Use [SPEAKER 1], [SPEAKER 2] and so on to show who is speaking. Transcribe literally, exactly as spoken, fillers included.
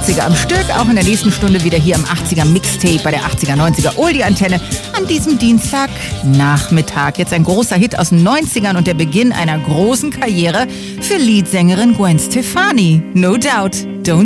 [SPEAKER 1] achtziger am Stück. Auch in der nächsten Stunde wieder hier am achtziger Mixtape bei der achtziger neunziger Oldie-Antenne an diesem Dienstagnachmittag. Jetzt ein großer Hit aus den neunzigern und der Beginn einer großen Karriere für Leadsängerin Gwen Stefani. No doubt, don't